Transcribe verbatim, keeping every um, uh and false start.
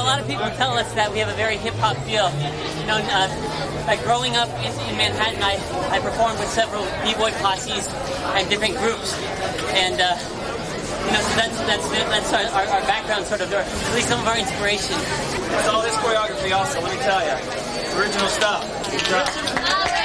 a lot of people tell us that we have a very hip-hop feel. You know, uh, like growing up in, in Manhattan, I, I performed with several b-boy posses and different groups. And, uh, you know, so that's that's that's our, our, our background, sort of, or at least some of our inspiration. It's all this choreography also, let me tell you. Original stuff. Good job.